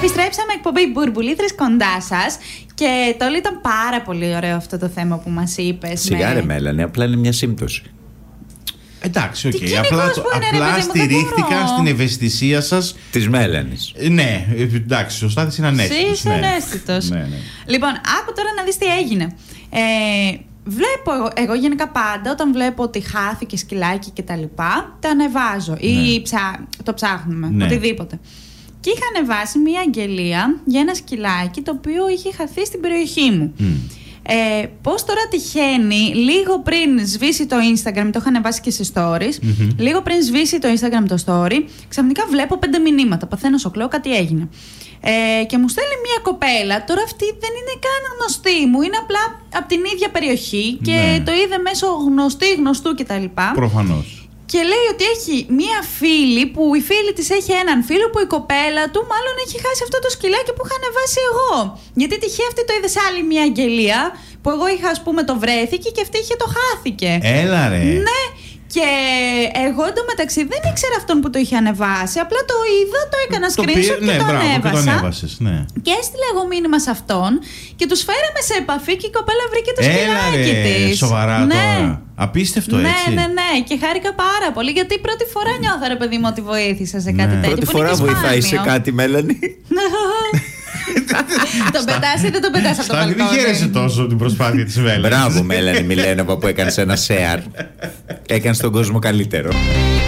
Επιστρέψαμε, εκπομπή Μπουρμπουλήθρες κοντά σας. Και τώρα ήταν πάρα πολύ ωραίο αυτό το θέμα που μας είπες. Σιγά ρε Μέλανε, απλά είναι μια σύμπτωση. Εντάξει, οκ. Απλά στηρίχτηκα στην ευαισθησία σας της Μέλανης. Ναι, εντάξει, ο Στάθης είναι ανέστητος. Είσαι ανέστητος. Ναι. Λοιπόν, άκου τώρα να δεις τι έγινε. Βλέπω εγώ γενικά πάντα όταν βλέπω ότι χάθηκε σκυλάκι και τα λοιπά, τα ανεβάζω ή το ψάχνουμε, οτιδήποτε. Και είχα ανεβάσει μια αγγελία για ένα σκυλάκι το οποίο είχε χαθεί στην περιοχή μου. Πώς τώρα τυχαίνει, λίγο πριν σβήσει το Instagram, το είχα ανεβάσει και σε stories, λίγο πριν σβήσει το Instagram το story, ξαφνικά βλέπω 5 μηνύματα, παθαίνω σοκλό, κάτι έγινε. Και μου στέλνει μια κοπέλα, τώρα αυτή δεν είναι καν γνωστή μου, είναι απλά από την ίδια περιοχή και το είδε μέσω γνωστού κτλ. Προφανώς. Και λέει ότι έχει μία φίλη που η φίλη της έχει έναν φίλο που η κοπέλα του μάλλον έχει χάσει αυτό το σκυλάκι που είχα ανεβάσει εγώ. Γιατί τυχαία αυτή το είδε σε άλλη μία αγγελία που εγώ είχα, ας πούμε, το βρέθηκε και αυτή είχε το χάθηκε. Έλα ρε. Ναι. Και εγώ εντωμεταξύ δεν ήξερα αυτόν που το είχε ανεβάσει. Απλά το είδα, το έκανα screenshot και το ανέβασα. Και το ανέβασες, ναι. Και έστειλα εγώ μήνυμα σε αυτόν και τους φέραμε σε επαφή και η κοπέλα βρήκε το σκυλάκι της. Σοβαρά τώρα. Απίστευτο, έτσι. Ναι. Και χάρηκα πάρα πολύ γιατί πρώτη φορά νιώθα, ρε παιδί μου, ότι βοήθησα σε κάτι τέτοιο. Πρώτη φορά βοηθάει σε κάτι, Μέλανη. Τον πετάς ή δεν τον πετάς από το μπαλκόνι? Δεν χαίρεσαι τόσο την προσπάθεια της Μέλανης. Μπράβο, Μέλανη Μιλένοβα, που έκανε ένα share. Έκανε τον κόσμο καλύτερο.